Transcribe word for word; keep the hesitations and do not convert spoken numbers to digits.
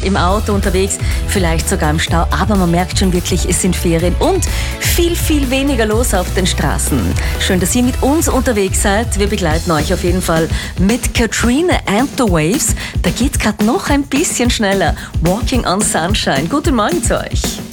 im Auto unterwegs, vielleicht sogar im Stau. Aber man merkt schon wirklich, es sind Ferien und viel, viel weniger los auf den Straßen. Schön, dass ihr mit uns unterwegs seid. Wir begleiten euch auf jeden Fall mit Katrina and the Waves. Da geht's gerade noch ein bisschen schneller. Walking on Sunshine. Guten Morgen zu euch.